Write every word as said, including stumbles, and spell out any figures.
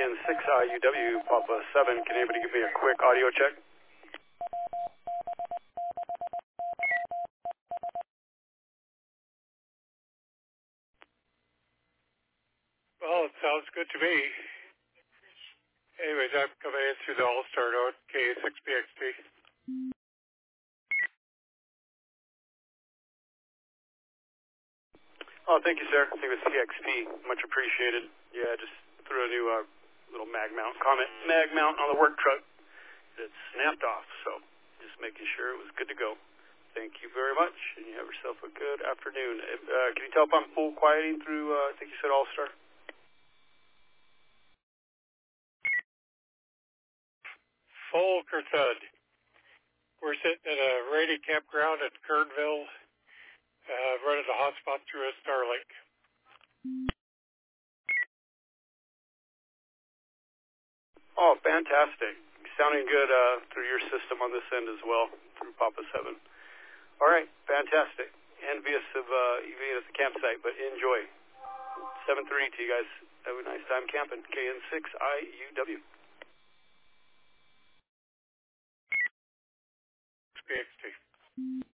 N six I U W, Papa seven. Can anybody give me a quick audio check? Well, it sounds good to me. Anyways, I'm coming in through the All-Star Note, K A six B X T. Oh, thank you, sir. I think it was C X P. Much appreciated. Yeah, just threw a new uh, little mag mount, comment mag mount on the work truck. It snapped off, so just making sure it was good to go. Thank you very much, and you have yourself a good afternoon. Uh, can you tell if I'm full quieting through, uh, I think you said All-Star? Full Kerthud. We're sitting at a rated campground at Kernville, uh, running a hotspot through a Starlink. Oh, fantastic. Sounding good uh, through your system on this end as well, through Papa seven. All right, fantastic. Envious of uh, you being at the campsite, but enjoy. seven three to you guys. Have a nice time camping. K N six I U W. X B X T.